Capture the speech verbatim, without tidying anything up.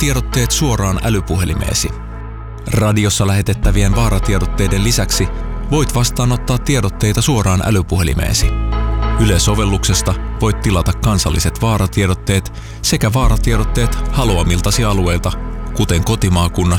vaaratiedotteet suoraan älypuhelimeesi. Radiossa lähetettävien vaaratiedotteiden lisäksi voit vastaanottaa tiedotteita suoraan älypuhelimeesi. Yle-sovelluksesta voit tilata kansalliset vaaratiedotteet sekä vaaratiedotteet haluamiltasi alueilta, kuten kotimaakunnasta